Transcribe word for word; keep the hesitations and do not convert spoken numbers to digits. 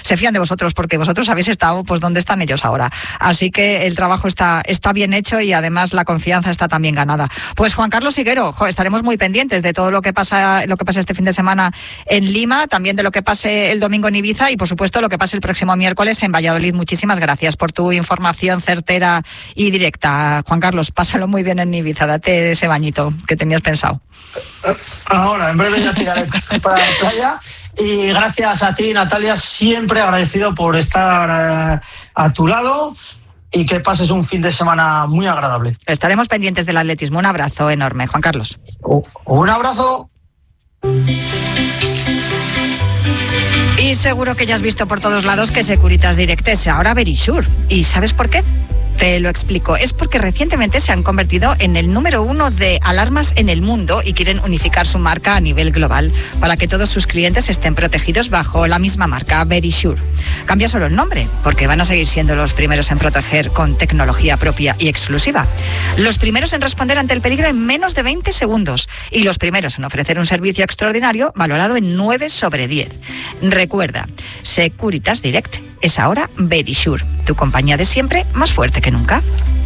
se fían de vosotros porque vosotros habéis estado pues donde están ellos ahora. Así que el trabajo está, está bien hecho y además la confianza está también ganada. Pues Juan Carlos Higuero, jo, estaremos muy pendientes de todo lo que pasa, lo que pasa este fin de semana en Lima, también de lo que pase el domingo en Ibiza y por supuesto lo que pase el próximo miércoles en Valladolid. Muchísimas gracias por tu información certera y directa. Juan Carlos, pásalo muy bien en Ibiza, date ese bañito que tenías pensado. Ahora, en breve ya tiraré para la playa. Y gracias a ti, Natalia, siempre agradecido por estar eh, a tu lado y que pases un fin de semana muy agradable. Estaremos pendientes del atletismo. Un abrazo enorme, Juan Carlos. Un abrazo. Y seguro que ya has visto por todos lados que Securitas Direct es ahora Verisure. ¿Y sabes por qué? Te lo explico. Es porque recientemente se han convertido en el número uno de alarmas en el mundo y quieren unificar su marca a nivel global para que todos sus clientes estén protegidos bajo la misma marca, Verisure. Cambia solo el nombre, porque van a seguir siendo los primeros en proteger con tecnología propia y exclusiva. Los primeros en responder ante el peligro en menos de veinte segundos y los primeros en ofrecer un servicio extraordinario valorado en nueve sobre diez. Recuerda, Securitas Direct es ahora Verisure, tu compañía de siempre más fuerte que nunca.